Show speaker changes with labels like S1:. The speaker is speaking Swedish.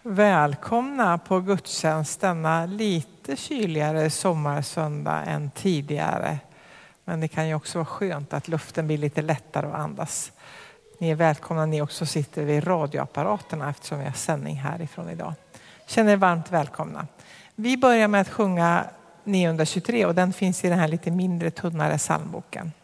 S1: Välkomna på gudstjänst denna lite kyligare sommarsöndag än tidigare. Men det kan ju också vara skönt att luften blir lite lättare att andas. Ni är välkomna, ni också sitter vid radioapparaterna eftersom vi har sändning härifrån idag. Känner er varmt välkomna. Vi börjar med att sjunga 923 och den finns i den här lite mindre tunnare psalmboken.